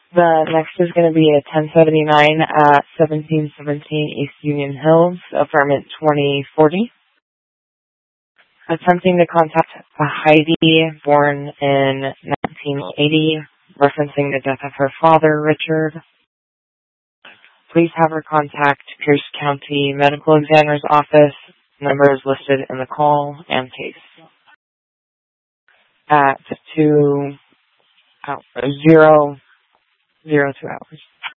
The next is going to be a 1079 at 1717 East Union Hills, apartment 2040. Attempting to contact Heidi, born in 1980, referencing the death of her father, Richard. Please have her contact Pierce County Medical Examiner's Office. Number is listed in the call and case. At 2 hours.